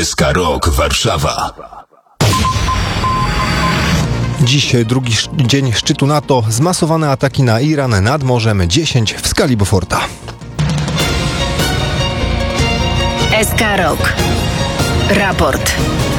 SK Rock Warszawa. Dziś drugi dzień szczytu NATO. Zmasowane ataki na Iran nad morzem, 10 w skali Beauforta. SK Rock. Raport.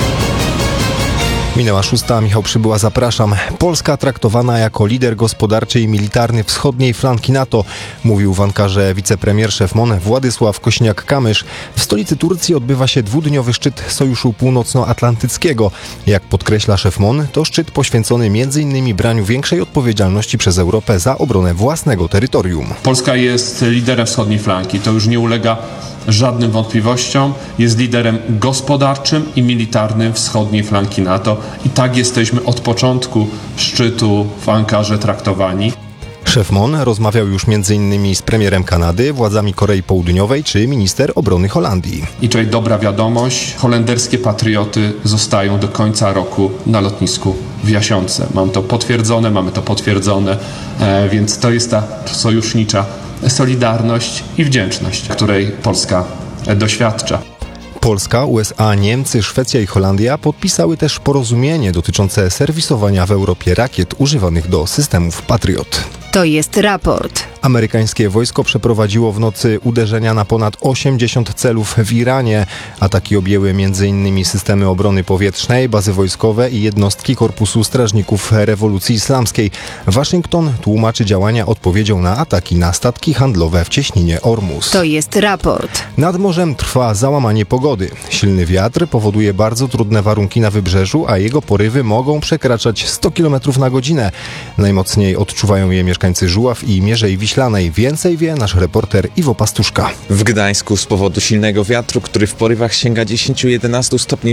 Minęła 6, Michał Przybyła, zapraszam. Polska traktowana jako lider gospodarczy i militarny wschodniej flanki NATO, mówił w Ankarze wicepremier szef MON Władysław Kośniak-Kamysz. W stolicy Turcji odbywa się dwudniowy szczyt Sojuszu Północnoatlantyckiego. Jak podkreśla szef MON, to szczyt poświęcony m.in. braniu większej odpowiedzialności przez Europę za obronę własnego terytorium. Polska jest liderem wschodniej flanki, to już nie ulega żadnym wątpliwościom. Jest liderem gospodarczym i militarnym wschodniej flanki NATO i tak jesteśmy od początku szczytu w Ankarze traktowani. Szef MON rozmawiał już m.in. z premierem Kanady, władzami Korei Południowej czy minister obrony Holandii. I tutaj dobra wiadomość, holenderskie patrioty zostają do końca roku na lotnisku w Jasionce. Mamy to potwierdzone, więc to jest ta sojusznicza solidarność i wdzięczność, której Polska doświadcza. Polska, USA, Niemcy, Szwecja i Holandia podpisały też porozumienie dotyczące serwisowania w Europie rakiet używanych do systemów Patriot. To jest raport. Amerykańskie wojsko przeprowadziło w nocy uderzenia na ponad 80 celów w Iranie. Ataki objęły m.in. systemy obrony powietrznej, bazy wojskowe i jednostki Korpusu Strażników Rewolucji Islamskiej. Waszyngton tłumaczy działania odpowiedzią na ataki na statki handlowe w cieśninie Ormus. To jest raport. Nad morzem trwa załamanie pogody. Silny wiatr powoduje bardzo trudne warunki na wybrzeżu, a jego porywy mogą przekraczać 100 km na godzinę. Najmocniej odczuwają je mieszkańcy Żuław i Mierzei Wiślanej. Więcej wie nasz reporter Iwo Pastuszka. W Gdańsku z powodu silnego wiatru, który w porywach sięga 10-11 stopni